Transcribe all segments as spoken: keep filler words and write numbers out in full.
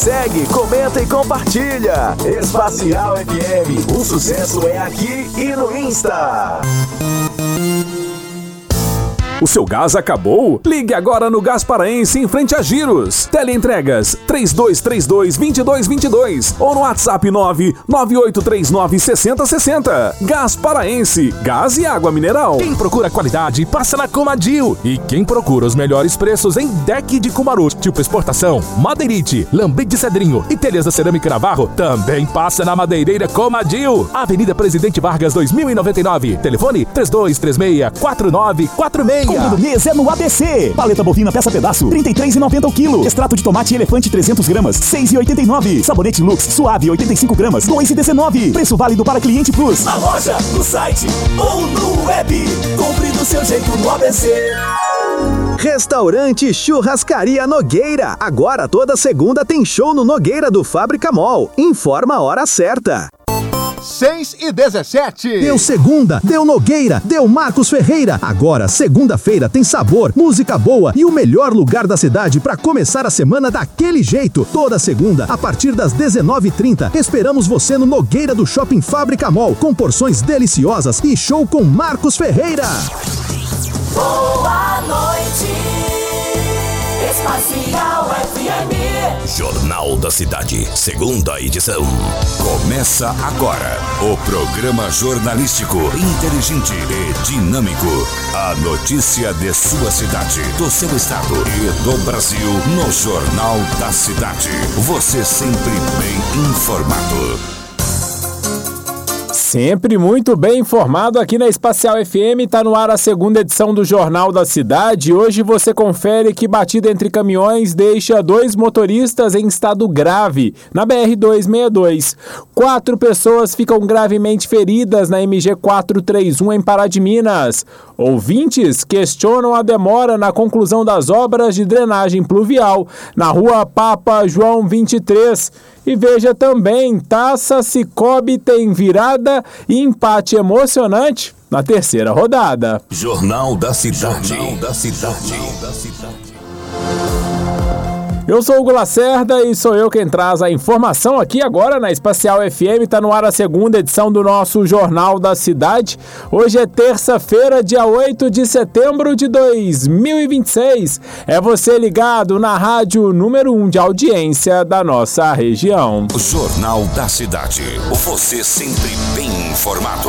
segue, comenta e compartilha. Espacial F M, o sucesso é aqui e no Insta. O seu gás acabou? Ligue agora no Gás Paraense em frente a Giros. Teleentregas três dois três dois, dois dois dois dois ou no WhatsApp nove nove oito três nove, seis zero seis zero. Gás Paraense, gás e água mineral. Quem procura qualidade, passa na Comadil. E quem procura os melhores preços em deck de Cumaru, tipo exportação, madeirite, lambrite de cedrinho e telhas da cerâmica Navarro, também passa na Madeireira Comadil. Avenida Presidente Vargas dois mil e noventa e nove. Telefone três dois três seis, quatro nove quatro seis. Compra do mês é no A B C. Paleta bovina peça pedaço, trinta e três reais e noventa centavos o quilo. Extrato de tomate elefante trezentos gramas, seis reais e oitenta e nove centavos. Sabonete Lux suave oitenta e cinco gramas, dois reais e dezenove centavos. Preço válido para cliente Plus. Na loja, no site ou no web. Compre do seu jeito no A B C. Restaurante Churrascaria Nogueira. Agora toda segunda tem show no Nogueira do Fábrica Mall. Informa a hora certa. seis e dezessete. Deu segunda, deu Nogueira, deu Marcos Ferreira. Agora, segunda-feira tem sabor, música boa e o melhor lugar da cidade para começar a semana daquele jeito. Toda segunda, a partir das dezenove e trinta, esperamos você no Nogueira do Shopping Fábrica Mall, com porções deliciosas e show com Marcos Ferreira. Boa noite, Espacial F M. Jornal da Cidade, segunda edição. Começa agora o programa jornalístico inteligente e dinâmico. A notícia de sua cidade, do seu estado e do Brasil no Jornal da Cidade. Você sempre bem informado. Sempre muito bem informado aqui na Espacial F M, está no ar a segunda edição do Jornal da Cidade. Hoje você confere que batida entre caminhões deixa dois motoristas em estado grave na B R duzentos e sessenta e dois. Quatro pessoas ficam gravemente feridas na M G quatrocentos e trinta e um em Pará de Minas. Ouvintes questionam a demora na conclusão das obras de drenagem pluvial na rua Papa João vinte e três. E veja também, Taça Cicobi tem virada e empate emocionante na terceira rodada. Jornal da Cidade. Jornal da Cidade. Jornal da Cidade. Eu sou o Hugo Lacerda e sou eu quem traz a informação aqui agora na Espacial F M. Está no ar a segunda edição do nosso Jornal da Cidade. Hoje é terça-feira, dia oito de setembro de dois mil e vinte e seis. É você ligado na rádio número um de audiência da nossa região. Jornal da Cidade. Você sempre bem informado.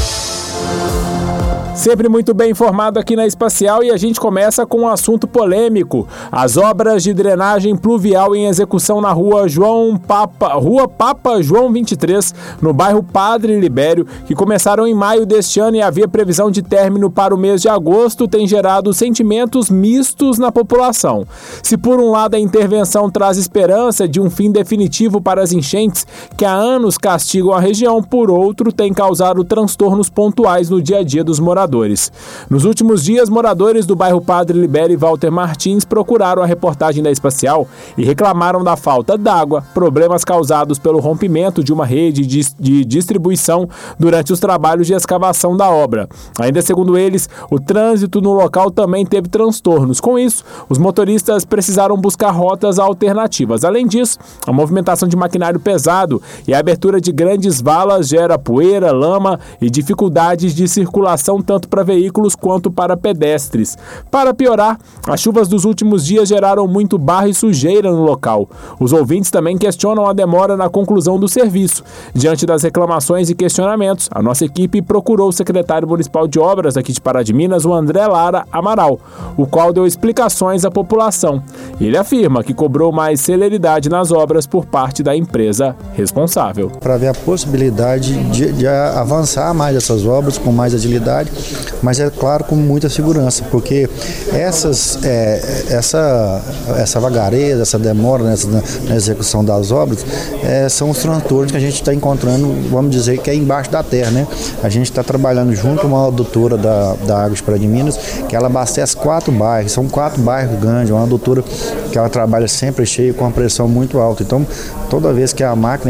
Sempre muito bem informado aqui na Espacial e a gente começa com um assunto polêmico. As obras de drenagem pluvial em execução na rua João Papa, rua Papa João vinte e três, no bairro Padre Libério, que começaram em maio deste ano e havia previsão de término para o mês de agosto, tem gerado sentimentos mistos na população. Se por um lado a intervenção traz esperança de um fim definitivo para as enchentes que há anos castigam a região, por outro tem causado transtornos pontuais no dia a dia dos moradores. Nos últimos dias, moradores do bairro Padre Libério e Walter Martins procuraram a reportagem da Espacial e reclamaram da falta d'água, problemas causados pelo rompimento de uma rede de, de distribuição durante os trabalhos de escavação da obra. Ainda segundo eles, o trânsito no local também teve transtornos. Com isso, os motoristas precisaram buscar rotas alternativas. Além disso, a movimentação de maquinário pesado e a abertura de grandes valas gera poeira, lama e dificuldades de circulação tanto para veículos quanto para pedestres. Para piorar, as chuvas dos últimos dias geraram muito barro e sujeira no local. Os ouvintes também questionam a demora na conclusão do serviço. Diante das reclamações e questionamentos, a nossa equipe procurou o secretário municipal de obras aqui de Pará de Minas, o André Lara Amaral, o qual deu explicações à população. Ele afirma que cobrou mais celeridade nas obras por parte da empresa responsável. Para ver a possibilidade de, de avançar mais essas obras com mais agilidade, mas é claro com muita segurança, porque essas, é, essa, essa vagareza, essa demora nessa, na execução das obras é, são os transtornos que a gente está encontrando, vamos dizer, que é embaixo da terra, né? A gente está trabalhando junto com uma adutora da, da Águas Pará de Minas, que ela abastece quatro bairros, são quatro bairros grandes, uma adutora que ela trabalha sempre cheia com uma pressão muito alta, então toda vez que a máquina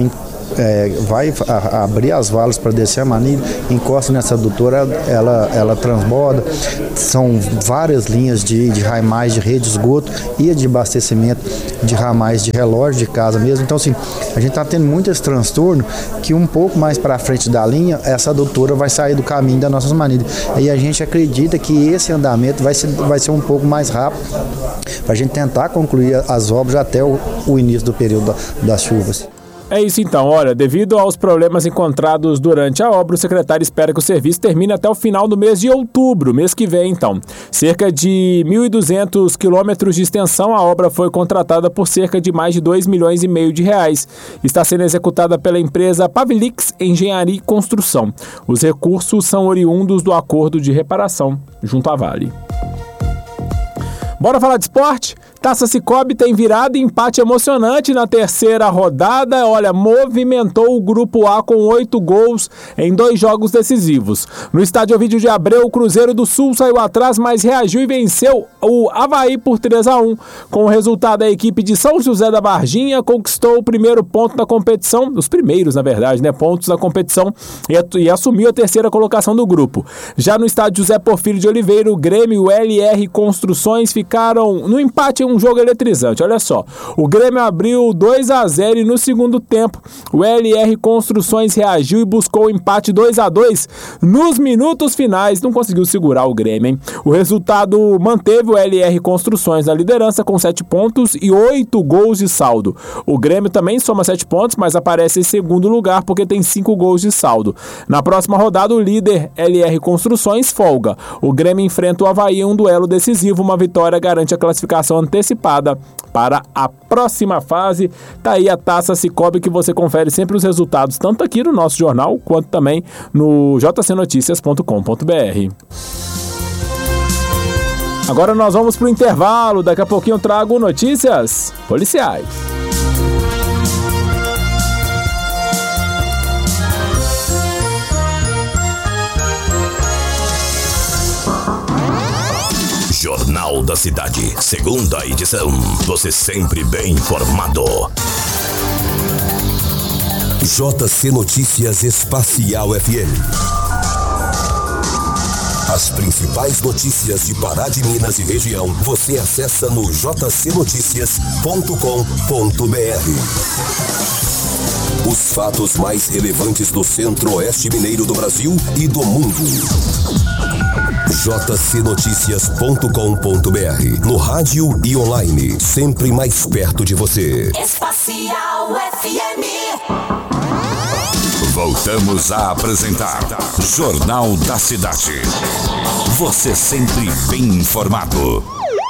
é, vai a, abrir as valas para descer a manilha, encosta nessa adutora, ela, ela transborda. São várias linhas de, de ramais de rede de esgoto e de abastecimento de ramais de relógio de casa mesmo. Então, assim, a gente está tendo muito esse transtorno que um pouco mais para frente da linha, essa adutora vai sair do caminho das nossas manilhas. E a gente acredita que esse andamento vai ser, vai ser um pouco mais rápido para a gente tentar concluir as obras até o, o início do período das chuvas. É isso então, olha, devido aos problemas encontrados durante a obra, o secretário espera que o serviço termine até o final do mês de outubro, mês que vem então. Cerca de mil e duzentos quilômetros de extensão, a obra foi contratada por cerca de mais de dois milhões e meio de reais. Está sendo executada pela empresa Pavilix Engenharia e Construção. Os recursos são oriundos do acordo de reparação junto à Vale. Bora falar de esporte? Taça Cicobi tem virada e empate emocionante na terceira rodada. Olha, movimentou o Grupo A com oito gols em dois jogos decisivos. No estádio Ovídio de Abreu, o Cruzeiro do Sul saiu atrás, mas reagiu e venceu o Avaí por três a um. Com o resultado, a equipe de São José da Varginha conquistou o primeiro ponto da competição, os primeiros, na verdade, né, pontos da competição, e, e assumiu a terceira colocação do grupo. Já no estádio José Porfírio de Oliveira, o Grêmio e o L R Construções ficaram no empate em um jogo eletrizante. Olha só, o Grêmio abriu dois a zero e no segundo tempo o L R Construções reagiu e buscou o empate dois a dois nos minutos finais. Não conseguiu segurar o Grêmio, hein? O resultado manteve o L R Construções na liderança com sete pontos e oito gols de saldo. O Grêmio também soma sete pontos, mas aparece em segundo lugar porque tem cinco gols de saldo. Na próxima rodada, o líder L R Construções folga. O Grêmio enfrenta o Avaí em um duelo decisivo. Uma vitória garante a classificação antecipada para a próxima fase. Tá aí a Taça Cicobi, que você confere sempre os resultados, tanto aqui no nosso jornal, quanto também no j c noticias ponto com ponto b r. Agora nós vamos para o intervalo. Daqui a pouquinho eu trago notícias policiais. Jornal da Cidade, segunda edição. Você sempre bem informado. J C Notícias Espacial F M. As principais notícias de Pará de Minas e região você acessa no j c noticias ponto com ponto b r. Os fatos mais relevantes do Centro-Oeste Mineiro do Brasil e do mundo. j c noticias ponto com ponto b r. No rádio e online, sempre mais perto de você. Espacial F M. Voltamos a apresentar Jornal da Cidade. Você sempre bem informado.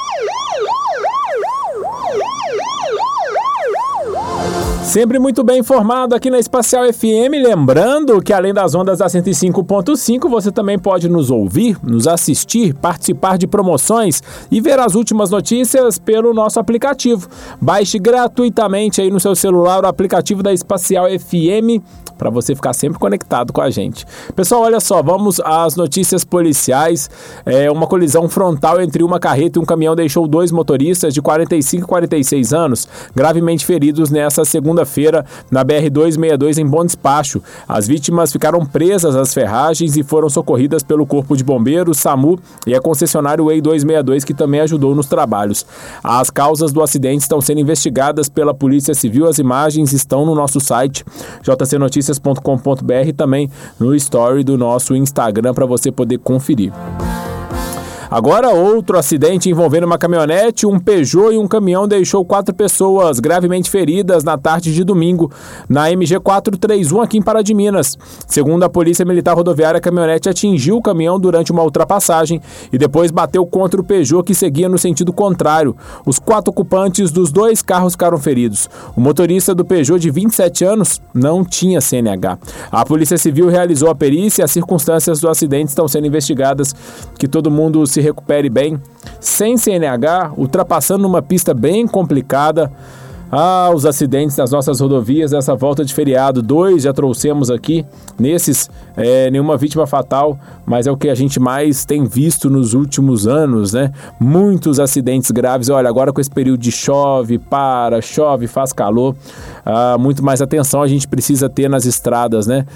Sempre muito bem informado aqui na Espacial F M, lembrando que além das ondas da cento e cinco ponto cinco, você também pode nos ouvir, nos assistir, participar de promoções e ver as últimas notícias pelo nosso aplicativo. Baixe gratuitamente aí no seu celular o aplicativo da Espacial F M para você ficar sempre conectado com a gente. Pessoal, olha só, vamos às notícias policiais. É, uma colisão frontal entre uma carreta e um caminhão deixou dois motoristas de quarenta e cinco e quarenta e seis anos gravemente feridos nessa segunda-feira na B R duzentos e sessenta e dois em Bom Despacho. As vítimas ficaram presas às ferragens e foram socorridas pelo Corpo de Bombeiros, SAMU e a concessionária Way duzentos e sessenta e dois, que também ajudou nos trabalhos. As causas do acidente estão sendo investigadas pela Polícia Civil. As imagens estão no nosso site j c noticias ponto com ponto b r e também no story do nosso Instagram para você poder conferir. Agora, outro acidente envolvendo uma caminhonete, um Peugeot e um caminhão deixou quatro pessoas gravemente feridas na tarde de domingo, na M G quatrocentos e trinta e um aqui em Pará de Minas. Segundo a Polícia Militar Rodoviária, a caminhonete atingiu o caminhão durante uma ultrapassagem e depois bateu contra o Peugeot, que seguia no sentido contrário. Os quatro ocupantes dos dois carros ficaram feridos. O motorista do Peugeot, de vinte e sete anos, não tinha C N H. A Polícia Civil realizou a perícia e as circunstâncias do acidente estão sendo investigadas. Que todo mundo se recupere bem, sem C N H, ultrapassando numa pista bem complicada. Ah, os acidentes nas nossas rodovias nessa volta de feriado. Dois já trouxemos aqui. Nesses, é, nenhuma vítima fatal, mas é o que a gente mais tem visto nos últimos anos, né? Muitos acidentes graves. Olha, agora com esse período de chove, para, chove, faz calor. Ah, muito mais atenção a gente precisa ter nas estradas, né?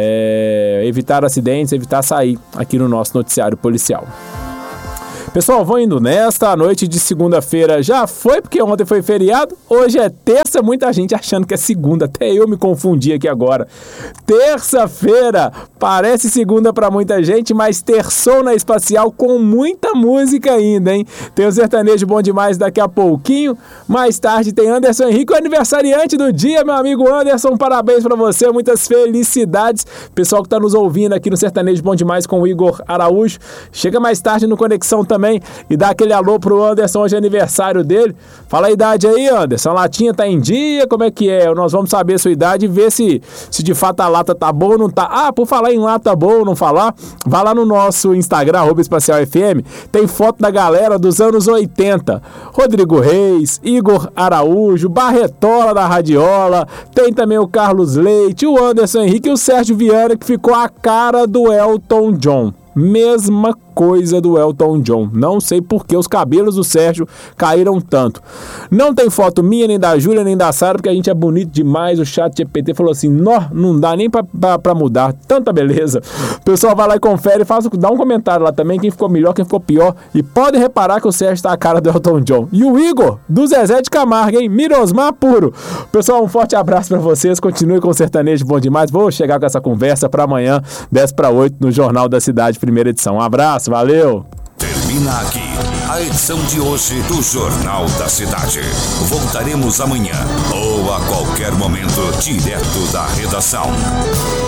É, evitar acidentes, evitar sair aqui no nosso noticiário policial. Pessoal, vou indo nesta, a noite de segunda-feira já foi, porque ontem foi feriado, hoje é terça, muita gente achando que é segunda, até eu me confundi aqui agora. Terça-feira, parece segunda pra muita gente, mas terçou na Espacial com muita música ainda, hein? Tem o sertanejo bom demais daqui a pouquinho, mais tarde tem Anderson Henrique, o aniversariante do dia, meu amigo Anderson, parabéns pra você, muitas felicidades. Pessoal que tá nos ouvindo aqui no Sertanejo Bom Demais com o Igor Araújo, chega mais tarde no Conexão também. Também, e dá aquele alô pro Anderson, hoje é aniversário dele. Fala a idade aí, Anderson, a latinha tá em dia, como é que é? Nós vamos saber a sua idade e ver se, se de fato a lata tá boa ou não tá. Ah, por falar em lata boa ou não falar, vai lá no nosso Instagram, arroba Espacial F M, tem foto da galera dos anos oitenta. Rodrigo Reis, Igor Araújo, Barretola da Radiola, tem também o Carlos Leite, o Anderson Henrique e o Sérgio Viana, que ficou a cara do Elton John. Mesma coisa do Elton John. Não sei por que os cabelos do Sérgio caíram tanto. Não tem foto minha, nem da Júlia, nem da Sara, porque a gente é bonito demais. O chat G P T falou assim, não, não dá nem pra, pra, pra mudar. Tanta beleza. O pessoal vai lá e confere, faz, dá um comentário lá também, quem ficou melhor, quem ficou pior. E pode reparar que o Sérgio tá a cara do Elton John. E o Igor, do Zezé de Camargo, hein? Mirosmar puro. Pessoal, um forte abraço pra vocês. Continue com o Sertanejo Bom Demais. Vou chegar com essa conversa pra amanhã, dez para oito, no Jornal da Cidade, primeira edição. Um abraço, valeu! Termina aqui a edição de hoje do Jornal da Cidade. Voltaremos amanhã ou a qualquer momento, direto da redação.